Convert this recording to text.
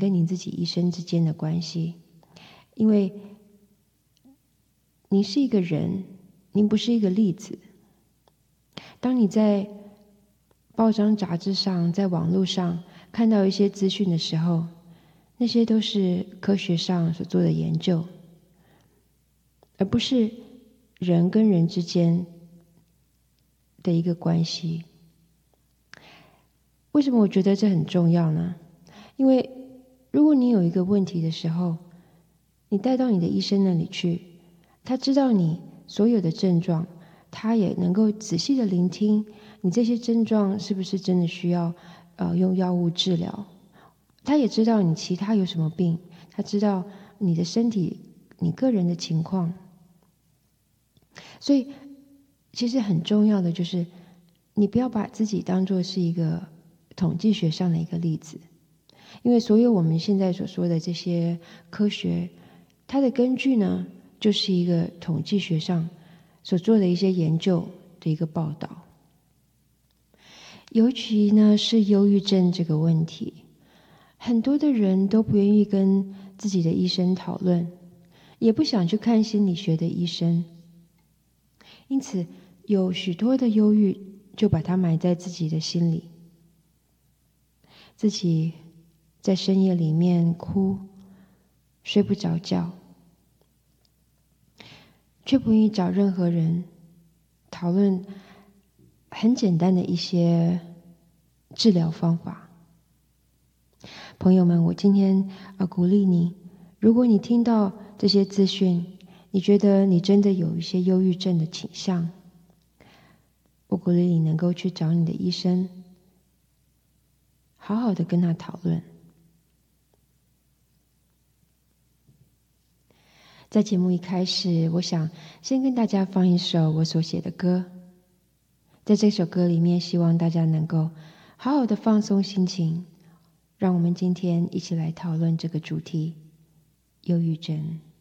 跟你自己医生之间的关系，因为你是一个人，您不是一个例子。当你在报章杂志上，在网络上看到一些资讯的时候，那些都是科学上所做的研究，而不是人跟人之间的一个关系。为什么我觉得这很重要呢？因为如果你有一个问题的时候，你带到你的医生那里去，他知道你所有的症状，他也能够仔细的聆听你这些症状是不是真的需要用药物治疗。他也知道你其他有什么病，他知道你的身体你个人的情况。所以其实很重要的就是你不要把自己当作是一个统计学上的一个例子，因为所有我们现在所说的这些科学，它的根据呢，就是一个统计学上所做的一些研究的一个报道。尤其呢是忧郁症这个问题，很多的人都不愿意跟自己的医生讨论，也不想去看心理学的医生，因此有许多的忧郁就把它埋在自己的心里，自己在深夜里面哭，睡不着觉，却不愿意找任何人讨论很简单的一些治疗方法。朋友们，我今天鼓励你，如果你听到这些资讯，你觉得你真的有一些忧郁症的倾向，我鼓励你能够去找你的医生，好好的跟他讨论。在节目一开始，我想先跟大家放一首我所写的歌。在这首歌里面，希望大家能够好好的放松心情，让我们今天一起来讨论这个主题：忧郁症。